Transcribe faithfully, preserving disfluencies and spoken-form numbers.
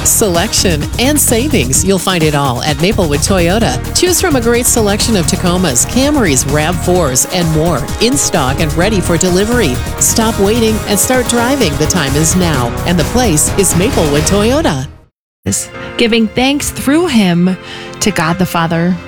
selection, and savings. You'll find it all at Maplewood Toyota. Choose from a great selection of Tacomas, Camrys, RAV fours, and more in stock and ready for delivery. Stop waiting and start driving. The time is now, and the place is Maplewood Toyota. Giving thanks through him to God the Father.